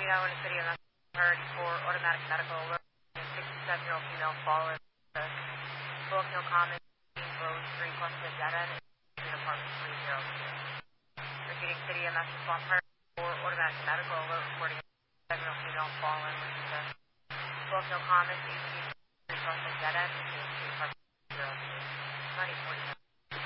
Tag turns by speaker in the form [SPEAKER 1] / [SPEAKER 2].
[SPEAKER 1] Reno in the city of Heard for automatic medical alert. A 67-year-old female fallen the Bullock Hill Commons, Rose Street, West Dead End, in apartment 302. Repeating city of Master Swamp Heard for automatic medical alert reporting a 67-year-old female fallen the Bullock Hill Commons, 18 Street, West Dead End, in apartment 302. 9047.